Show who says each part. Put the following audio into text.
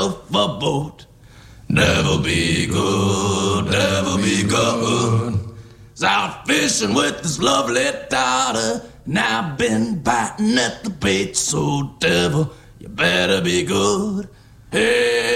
Speaker 1: yourself a boat. Devil be good, devil be good. Was out fishing with this lovely daughter, and I've been biting at the bait, so devil, you better be good. Hey.